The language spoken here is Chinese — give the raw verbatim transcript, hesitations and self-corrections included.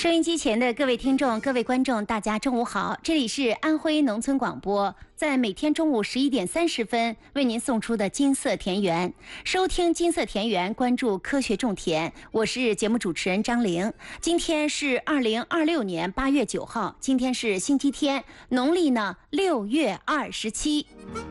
收音机前的各位听众、各位观众，大家中午好！这里是安徽农村广播，在每天中午十一点三十分为您送出的金色田园。收听金色田园，关注科学种田。我是节目主持人张玲。今天是二零二六年八月九号，今天是星期天，农历呢六月二十七。